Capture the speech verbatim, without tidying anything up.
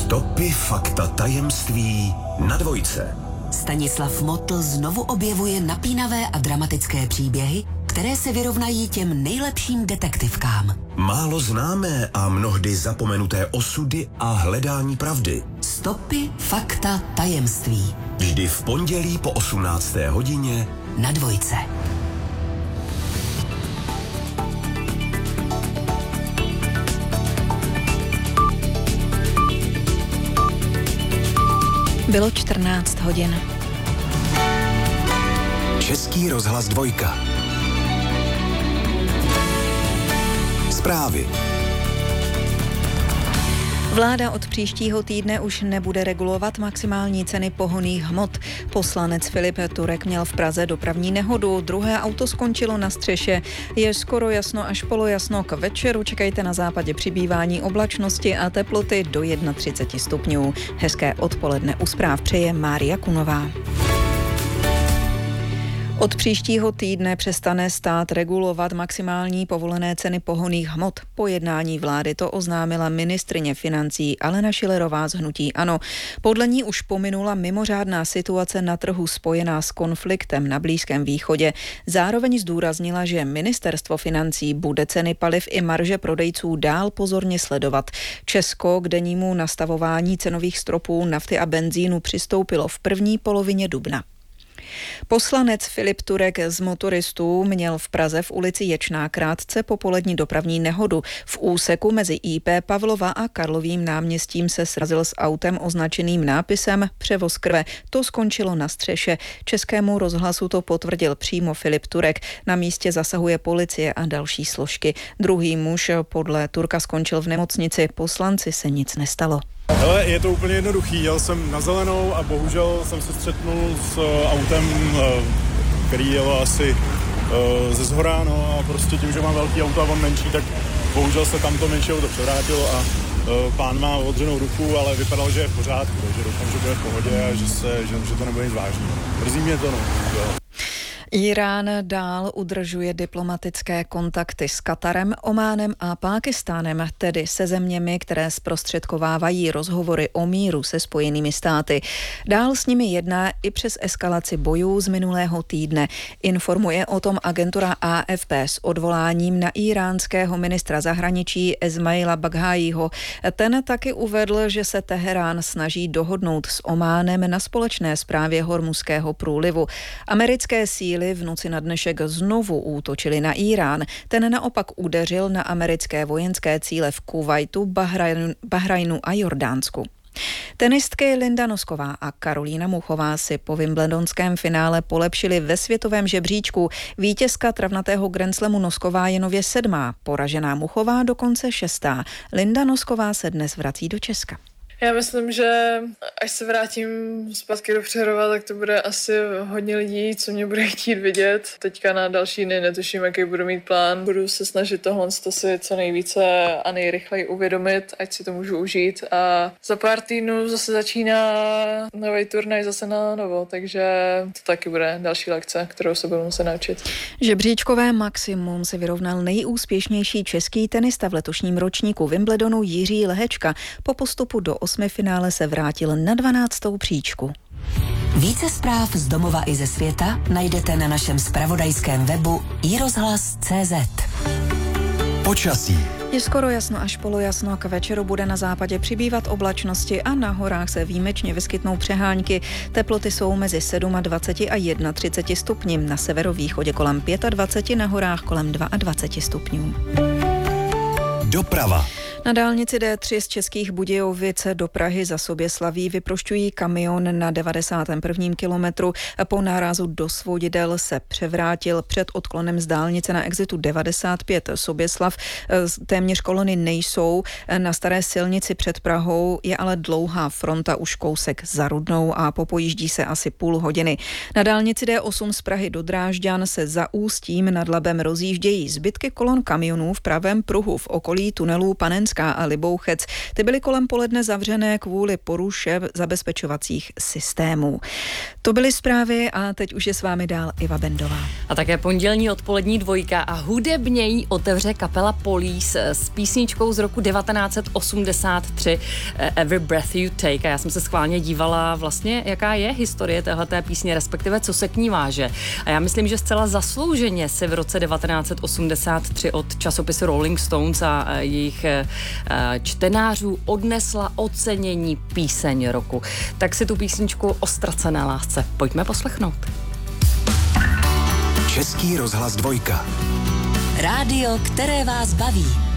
Stopy, fakta, tajemství na Dvojce. Stanislav Motl znovu objevuje napínavé a dramatické příběhy, které se vyrovnají těm nejlepším detektivkám. Málo známé a mnohdy zapomenuté osudy a hledání pravdy. Stopy, fakta, tajemství. Vždy v pondělí po osmnácté hodině na Dvojce. Bylo čtrnáct hodin. Český rozhlas Dvojka. Zprávy. Vláda od příštího týdne už nebude regulovat maximální ceny pohonných hmot. Poslanec Filip Turek měl v Praze dopravní nehodu, druhé auto skončilo na střeše. Je skoro jasno až polojasno, k večeru čekejte na západě přibývání oblačnosti a teploty do třicet jedna stupňů. Hezké odpoledne u zpráv přeje Mária Kunová. Od příštího týdne přestane stát regulovat maximální povolené ceny pohonných hmot. Po jednání vlády to oznámila ministryně financí Alena Schillerová z hnutí ANO. Podle ní už pominula mimořádná situace na trhu spojená s konfliktem na Blízkém východě. Zároveň zdůraznila, že ministerstvo financí bude ceny paliv i marže prodejců dál pozorně sledovat. Česko k dennímu nastavování cenových stropů nafty a benzínu přistoupilo v první polovině dubna. Poslanec Filip Turek z Motoristů měl v Praze v ulici Ječná krátce popolední dopravní nehodu. V úseku mezi í pé Pavlova a Karlovým náměstím se srazil s autem označeným nápisem Převoz krve. To skončilo na střeše. Českému rozhlasu to potvrdil přímo Filip Turek. Na místě zasahuje policie a další složky. Druhý muž podle Turka skončil v nemocnici. Poslanci se nic nestalo. Ale je to úplně jednoduchý, jel jsem na zelenou a bohužel jsem se střetnul s autem, který jelo asi ze zhora, no a prostě tím, že mám velký auto a on menší, tak bohužel se tam to menší auto převrátilo a pán má odřenou ruku, ale vypadal, že je v pořádku, takže doufám, že bude v pohodě a že, se, že, že to nebude nic vážného. Mrzí mě to, no. Jo. Irán dál udržuje diplomatické kontakty s Katarem, Ománem a Pákistánem, tedy se zeměmi, které zprostředkovávají rozhovory o míru se Spojenými státy. Dál s nimi jedná i přes eskalaci bojů z minulého týdne. Informuje o tom agentura á ef pé s odvoláním na iránského ministra zahraničí Esmaila Baghájího. Ten taky uvedl, že se Teherán snaží dohodnout s Ománem na společné správě Hormuzského průlivu. Americké síly v noci na dnešek znovu útočili na Irán. Ten naopak udeřil na americké vojenské cíle v Kuvajtu, Bahrajnu, Bahrajnu a Jordánsku. Tenistky Linda Nosková a Karolína Muchová si po wimbledonském finále polepšily ve světovém žebříčku. Vítězka travnatého Grand Slamu Nosková je nově sedmá, poražená Muchová dokonce šestá. Linda Nosková se dnes vrací do Česka. Já myslím, že až se vrátím zpátky do Přerova, tak to bude asi hodně lidí, co mě bude chtít vidět. Teďka na další dny netuším, jaký budu mít plán. Budu se snažit tohle to si co nejvíce a nejrychleji uvědomit, ať si to můžu užít. A za pár týdnů zase začíná nový turnaj zase na novo, takže to taky bude další lekce, kterou se budu muset naučit. Žebříčkové maximum se vyrovnal nejúspěšnější český tenista v letošním ročníku Wimbledonu Jiří Lehečka. Po postupu do osmifinále se vrátil na dvanáctou příčku. Více zpráv z domova i ze světa najdete na našem zpravodajském webu i rozhlas tečka cé zet. Počasí. Je skoro jasno až polojasno, k večeru bude na západě přibývat oblačnosti a na horách se výjimečně vyskytnou přehánky. Teploty jsou mezi dvacet sedm a třicet jedna stupni, na severovýchodě kolem dvacet pět, na horách kolem dvacet dva stupňů. Doprava. Na dálnici dé tři z Českých Budějovic do Prahy za Soběslaví vyprošťují kamion na devadesátém prvním kilometru. Po nárazu do svodidel se převrátil před odklonem z dálnice na exitu devadesát pět Soběslav. Téměř kolony nejsou. Na staré silnici před Prahou je ale dlouhá fronta už kousek za Rudnou a popojíždí se asi půl hodiny. Na dálnici dé osm z Prahy do Drážďan se za Ústím nad Labem rozjíždějí zbytky kolon kamionů v pravém pruhu v okolí tunelů Panenské Zlínská a Libouchec. Ty byly kolem poledne zavřené kvůli poruše zabezpečovacích systémů. To byly zprávy a teď už je s vámi dál Iva Bendová. A také pondělní odpolední dvojka a hudebně jí otevře kapela Police s písničkou z roku devatenáct set osmdesát tři Every Breath You Take. A já jsem se schválně dívala vlastně, jaká je historie téhleté písně, respektive co se k ní váže. A já myslím, že zcela zaslouženě se v roce devatenáct set osmdesát tři od časopisu Rolling Stones a jejich čtenářů odnesla ocenění píseň roku. Tak si tu písničku o ztracené lásce pojďme poslechnout. Český rozhlas dvojka. Rádio, které vás baví.